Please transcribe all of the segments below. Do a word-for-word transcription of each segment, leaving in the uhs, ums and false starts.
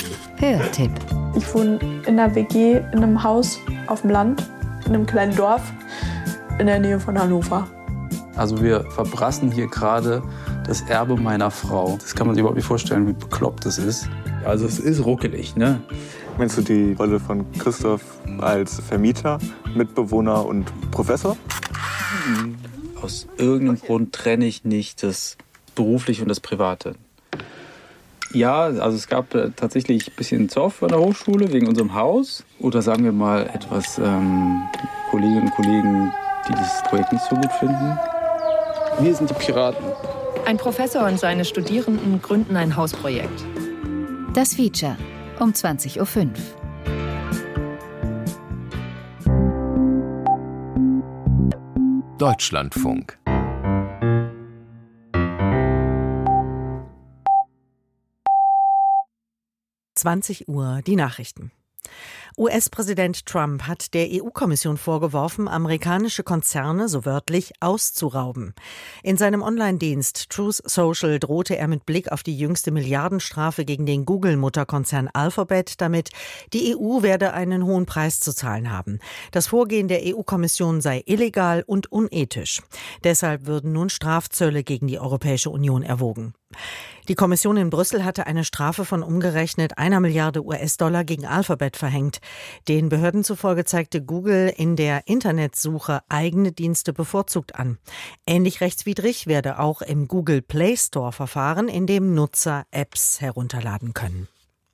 Hörtipp. Ich wohne in einer W G, in einem Haus auf dem Land, in einem kleinen Dorf in der Nähe von Hannover. Also wir verbrassen hier gerade das Erbe meiner Frau. Das kann man sich überhaupt nicht vorstellen, wie bekloppt das ist. Also es ist ruckelig, ne? Meinst du die Rolle von Christoph als Vermieter, Mitbewohner und Professor? Aus irgendeinem Grund trenne ich nicht das Berufliche und das Private. Ja, also es gab tatsächlich ein bisschen Zoff an der Hochschule wegen unserem Haus. Oder sagen wir mal etwas ähm, Kolleginnen und Kollegen, die dieses Projekt nicht so gut finden. Wir sind die Piraten. Ein Professor und seine Studierenden gründen ein Hausprojekt. Das Feature um zwanzig Uhr fünf. Deutschlandfunk. zwanzig Uhr, die Nachrichten. U S-Präsident Trump hat der E U-Kommission vorgeworfen, amerikanische Konzerne, so wörtlich, auszurauben. In seinem Online-Dienst Truth Social drohte er mit Blick auf die jüngste Milliardenstrafe gegen den Google-Mutterkonzern Alphabet damit, die E U werde einen hohen Preis zu zahlen haben. Das Vorgehen der E U-Kommission sei illegal und unethisch. Deshalb würden nun Strafzölle gegen die Europäische Union erwogen. Die Kommission in Brüssel hatte eine Strafe von umgerechnet einer Milliarde U S-Dollar gegen Alphabet verhängt. Den Behörden zufolge zeigte Google in der Internetsuche eigene Dienste bevorzugt an. Ähnlich rechtswidrig werde auch im Google Play Store verfahren, in dem Nutzer Apps herunterladen können.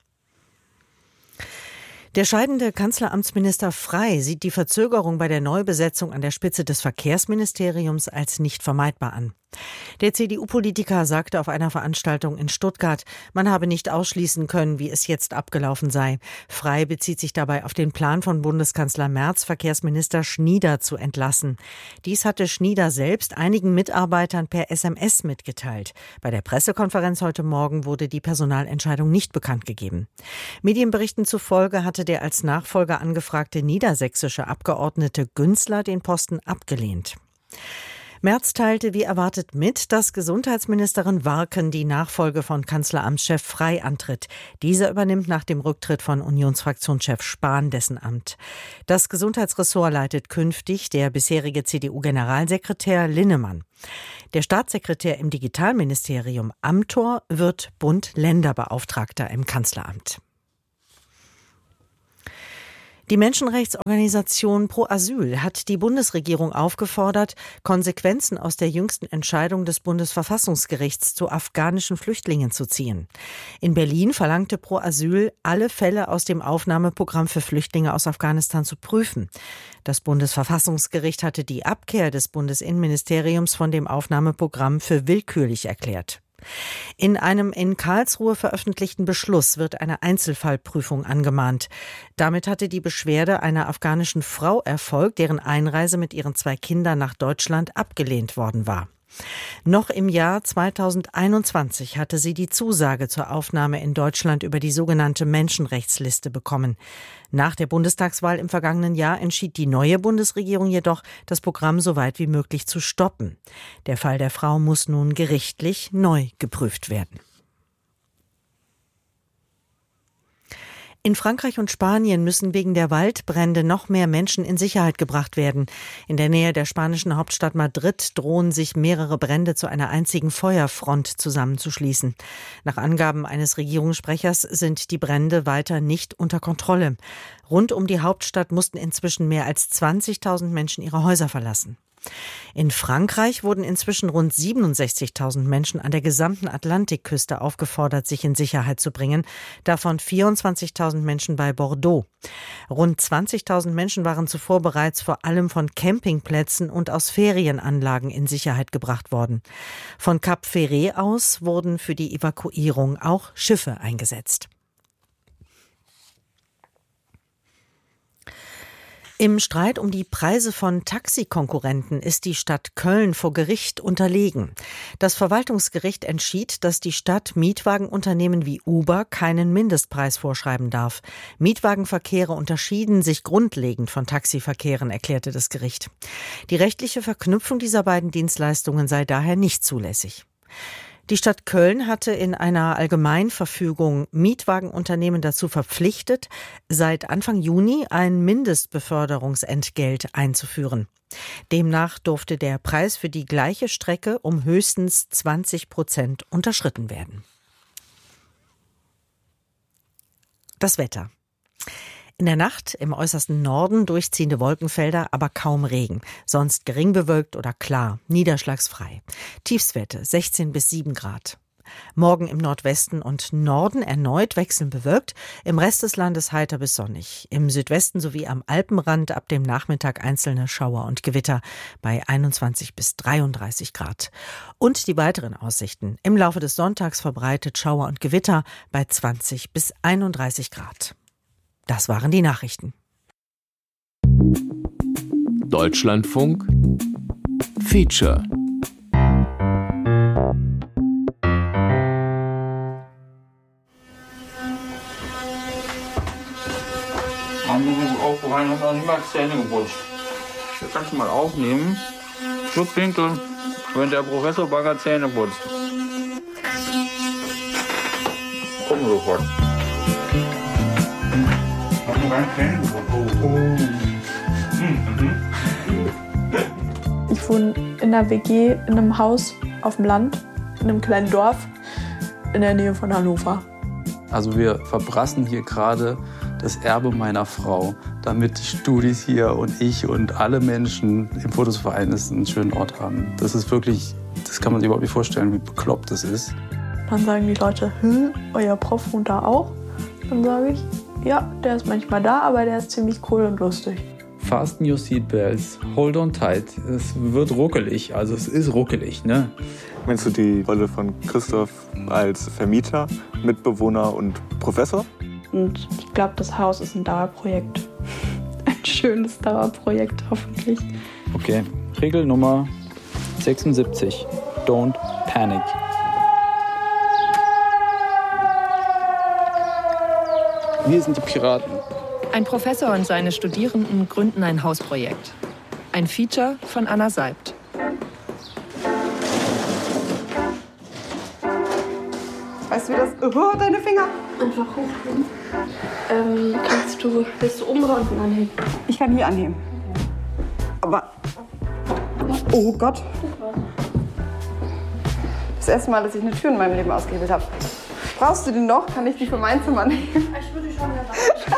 Der scheidende Kanzleramtsminister Frey sieht die Verzögerung bei der Neubesetzung an der Spitze des Verkehrsministeriums als nicht vermeidbar an. Der C D U-Politiker sagte auf einer Veranstaltung in Stuttgart, man habe nicht ausschließen können, wie es jetzt abgelaufen sei. Frey bezieht sich dabei auf den Plan von Bundeskanzler Merz, Verkehrsminister Schnieder zu entlassen. Dies hatte Schnieder selbst einigen Mitarbeitern per S M S mitgeteilt. Bei der Pressekonferenz heute Morgen wurde die Personalentscheidung nicht bekannt gegeben. Medienberichten zufolge hatte der als Nachfolger angefragte niedersächsische Abgeordnete Günzler den Posten abgelehnt. Merz teilte wie erwartet mit, dass Gesundheitsministerin Warken die Nachfolge von Kanzleramtschef Frey antritt. Dieser übernimmt nach dem Rücktritt von Unionsfraktionschef Spahn dessen Amt. Das Gesundheitsressort leitet künftig der bisherige C D U-Generalsekretär Linnemann. Der Staatssekretär im Digitalministerium Amthor wird Bund-Länder-Beauftragter im Kanzleramt. Die Menschenrechtsorganisation Pro Asyl hat die Bundesregierung aufgefordert, Konsequenzen aus der jüngsten Entscheidung des Bundesverfassungsgerichts zu afghanischen Flüchtlingen zu ziehen. In Berlin verlangte Pro Asyl, alle Fälle aus dem Aufnahmeprogramm für Flüchtlinge aus Afghanistan zu prüfen. Das Bundesverfassungsgericht hatte die Abkehr des Bundesinnenministeriums von dem Aufnahmeprogramm für willkürlich erklärt. In einem in Karlsruhe veröffentlichten Beschluss wird eine Einzelfallprüfung angemahnt. Damit hatte die Beschwerde einer afghanischen Frau erfolgt, deren Einreise mit ihren zwei Kindern nach Deutschland abgelehnt worden war. Noch im Jahr zweitausendeinundzwanzig hatte sie die Zusage zur Aufnahme in Deutschland über die sogenannte Menschenrechtsliste bekommen. Nach der Bundestagswahl im vergangenen Jahr entschied die neue Bundesregierung jedoch, das Programm so weit wie möglich zu stoppen. Der Fall der Frau muss nun gerichtlich neu geprüft werden. In Frankreich und Spanien müssen wegen der Waldbrände noch mehr Menschen in Sicherheit gebracht werden. In der Nähe der spanischen Hauptstadt Madrid drohen sich mehrere Brände zu einer einzigen Feuerfront zusammenzuschließen. Nach Angaben eines Regierungssprechers sind die Brände weiter nicht unter Kontrolle. Rund um die Hauptstadt mussten inzwischen mehr als zwanzigtausend Menschen ihre Häuser verlassen. In Frankreich wurden inzwischen rund siebenundsechzigtausend Menschen an der gesamten Atlantikküste aufgefordert, sich in Sicherheit zu bringen, davon vierundzwanzigtausend Menschen bei Bordeaux. Rund zwanzigtausend Menschen waren zuvor bereits vor allem von Campingplätzen und aus Ferienanlagen in Sicherheit gebracht worden. Von Cap Ferret aus wurden für die Evakuierung auch Schiffe eingesetzt. Im Streit um die Preise von Taxikonkurrenten ist die Stadt Köln vor Gericht unterlegen. Das Verwaltungsgericht entschied, dass die Stadt Mietwagenunternehmen wie Uber keinen Mindestpreis vorschreiben darf. Mietwagenverkehre unterschieden sich grundlegend von Taxiverkehren, erklärte das Gericht. Die rechtliche Verknüpfung dieser beiden Dienstleistungen sei daher nicht zulässig. Die Stadt Köln hatte in einer Allgemeinverfügung Mietwagenunternehmen dazu verpflichtet, seit Anfang Juni ein Mindestbeförderungsentgelt einzuführen. Demnach durfte der Preis für die gleiche Strecke um höchstens zwanzig Prozent unterschritten werden. Das Wetter. In der Nacht im äußersten Norden durchziehende Wolkenfelder, aber kaum Regen. Sonst gering bewölkt oder klar, niederschlagsfrei. Tiefstwerte sechzehn bis sieben Grad. Morgen im Nordwesten und Norden erneut wechselnd bewölkt, im Rest des Landes heiter bis sonnig. Im Südwesten sowie am Alpenrand ab dem Nachmittag einzelne Schauer und Gewitter bei einundzwanzig bis dreiunddreißig Grad. Und die weiteren Aussichten. Im Laufe des Sonntags verbreitet Schauer und Gewitter bei zwanzig bis einunddreißig Grad. Das waren die Nachrichten. Deutschlandfunk Feature. Haben wir aufgeräumt, hast auch nicht mal Zähne geputzt. Das kannst du mal aufnehmen. Schlupfwinkel, wenn der Professor Bagger Zähne putzt. Gucken wir sofort. Ich wohne in einer W G in einem Haus auf dem Land, in einem kleinen Dorf in der Nähe von Hannover. Also wir verbrassen hier gerade das Erbe meiner Frau, damit die Studis hier und ich und alle Menschen im Fotoverein einen schönen Ort haben. Das ist wirklich, das kann man sich überhaupt nicht vorstellen, wie bekloppt das ist. Dann sagen die Leute, hm, euer Prof wohnt da auch? Dann sage ich, ja, der ist manchmal da, aber der ist ziemlich cool und lustig. Fasten your seatbelts, hold on tight. Es wird ruckelig, also es ist ruckelig, ne? Meinst du die Rolle von Christoph als Vermieter, Mitbewohner und Professor? Und ich glaube, das Haus ist ein Dauerprojekt. Ein schönes Dauerprojekt, hoffentlich. Okay, Regel Nummer sechsundsiebzig. Don't panic. Wir sind die Piraten. Ein Professor und seine Studierenden gründen ein Hausprojekt. Ein Feature von Anna Seibt. Weißt du, wie das... Oh, deine Finger! Einfach hochheben. Ähm, kannst du... Willst du oben oder unten anheben? Ich kann hier anheben. Aber... Oh Gott. Das erste Mal, dass ich eine Tür in meinem Leben ausgehebelt habe. Brauchst du die noch? Kann ich die für mein Zimmer nehmen? Ich würde schon gerne.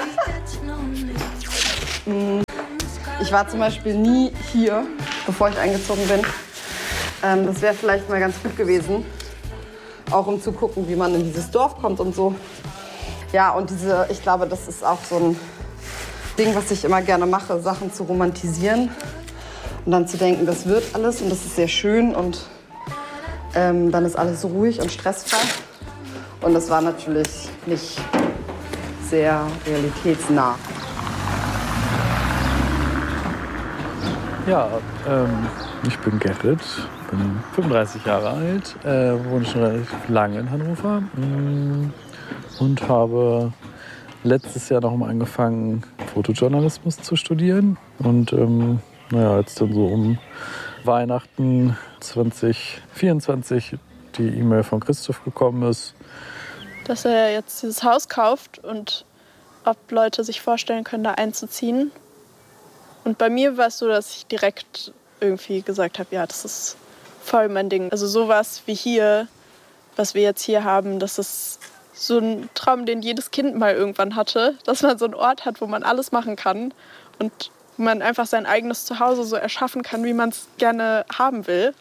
Ich war zum Beispiel nie hier, bevor ich eingezogen bin. Ähm, das wäre vielleicht mal ganz gut gewesen. Auch um zu gucken, wie man in dieses Dorf kommt und so. Ja, und diese, ich glaube, das ist auch so ein Ding, was ich immer gerne mache, Sachen zu romantisieren. Und dann zu denken, das wird alles und das ist sehr schön und ähm, dann ist alles so ruhig und stressfrei. Und das war natürlich nicht sehr realitätsnah. Ja, ähm, ich bin Gerrit, bin fünfunddreißig Jahre alt, äh, wohne schon relativ lange in Hannover mh, und habe letztes Jahr noch mal angefangen, Fotojournalismus zu studieren. Und ähm, naja, als dann so um Weihnachten zwanzig vierundzwanzig die E-Mail von Christoph gekommen ist, dass er jetzt dieses Haus kauft und ob Leute sich vorstellen können, da einzuziehen. Und bei mir war es so, dass ich direkt irgendwie gesagt habe, ja, das ist voll mein Ding. Also sowas wie hier, was wir jetzt hier haben, das ist so ein Traum, den jedes Kind mal irgendwann hatte, dass man so einen Ort hat, wo man alles machen kann und wo man einfach sein eigenes Zuhause so erschaffen kann, wie man es gerne haben will.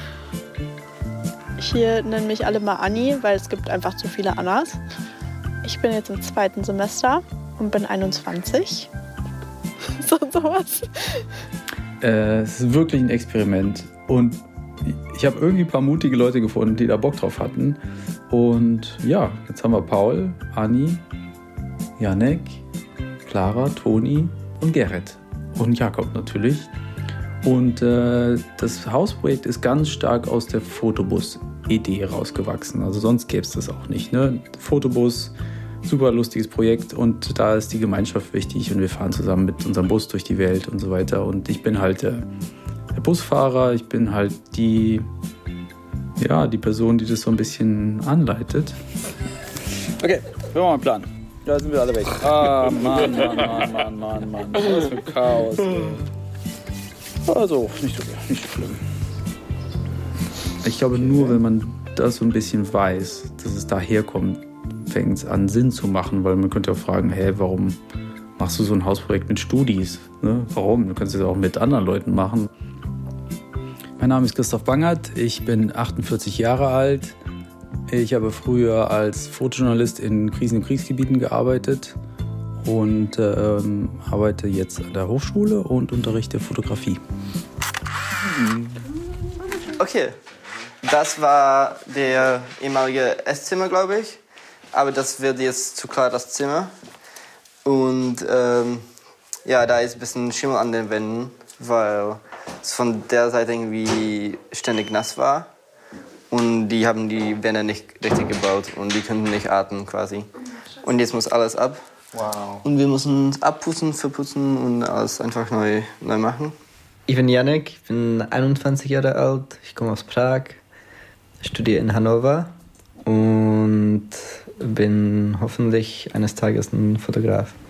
Hier nennen mich alle mal Anni, weil es gibt einfach zu viele Annas. Ich bin jetzt im zweiten Semester und bin einundzwanzig. So sowas. Äh, es ist wirklich ein Experiment. Und ich habe irgendwie ein paar mutige Leute gefunden, die da Bock drauf hatten. Und ja, jetzt haben wir Paul, Anni, Janek, Clara, Toni und Gerrit. Und Jakob natürlich. Und äh, das Hausprojekt ist ganz stark aus der Fotobus-Idee rausgewachsen. Also sonst gäbe es das auch nicht. Ne? Fotobus, super lustiges Projekt und da ist die Gemeinschaft wichtig und wir fahren zusammen mit unserem Bus durch die Welt und so weiter. Und ich bin halt äh, der Busfahrer, ich bin halt die, ja, die Person, die das so ein bisschen anleitet. Okay, wir machen einen Plan. Da sind wir alle weg. Ah, Mann, Mann, Mann, Mann, Mann, Mann. Was für ein Chaos. Also, nicht so, nicht so schlimm. Ich glaube, nur wenn man das so ein bisschen weiß, dass es daherkommt, fängt es an, Sinn zu machen. Weil man könnte auch fragen, hey, warum machst du so ein Hausprojekt mit Studis? Ne? Warum? Du kannst es auch mit anderen Leuten machen. Mein Name ist Christoph Bangert, ich bin achtundvierzig Jahre alt. Ich habe früher als Fotojournalist in Krisen- und Kriegsgebieten gearbeitet und ähm, arbeite jetzt an der Hochschule und unterrichte Fotografie. Okay, das war der ehemalige Esszimmer, glaube ich. Aber das wird jetzt zu klar, das Zimmer. Und ähm, ja, da ist ein bisschen Schimmel an den Wänden, weil es von der Seite irgendwie ständig nass war. Und die haben die Wände nicht richtig gebaut und die könnten nicht atmen quasi. Und jetzt muss alles ab. Wow. Und wir müssen es abputzen, verputzen und alles einfach neu, neu machen. Ich bin Janek, ich bin einundzwanzig Jahre alt, ich komme aus Prag, studiere in Hannover und bin hoffentlich eines Tages ein Fotograf.